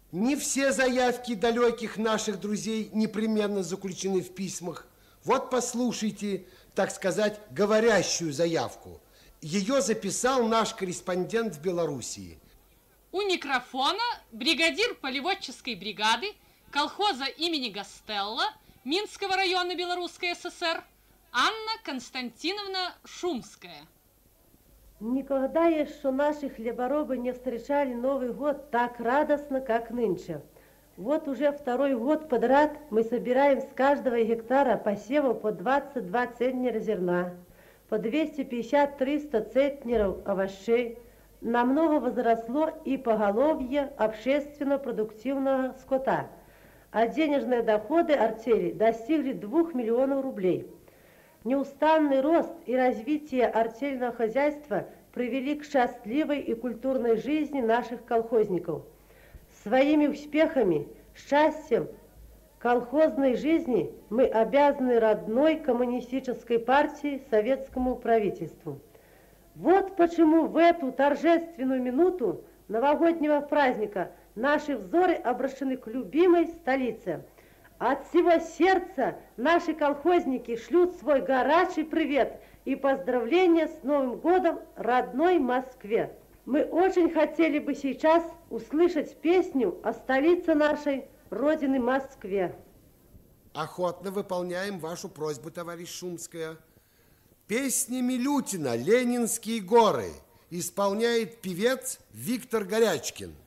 Не все заявки далеких наших друзей непременно заключены в письмах. Вот послушайте, так сказать, говорящую заявку. Ее записал наш корреспондент в Белоруссии. У микрофона бригадир полеводческой бригады колхоза имени Гастелло Минского района Белорусской ССР Анна Константиновна Шумская. Никогда еще наши хлеборобы не встречали Новый год так радостно, как нынче. Вот уже второй год подряд мы собираем с каждого гектара посева по 22 центнера зерна, по 250-300 центнеров овощей. Намного возросло и поголовье общественно-продуктивного скота, а денежные доходы артели достигли 2 миллионов рублей. Неустанный рост и развитие артельного хозяйства привели к счастливой и культурной жизни наших колхозников. Своими успехами, счастьем колхозной жизни мы обязаны родной коммунистической партии, советскому правительству. Вот почему в эту торжественную минуту новогоднего праздника наши взоры обращены к любимой столице. От всего сердца наши колхозники шлют свой горячий привет и поздравления с Новым годом родной Москве. Мы очень хотели бы сейчас услышать песню о столице нашей родины Москве. Охотно выполняем вашу просьбу, товарищ Шумская. Песни Милютина «Ленинские горы» исполняет певец Виктор Горячкин.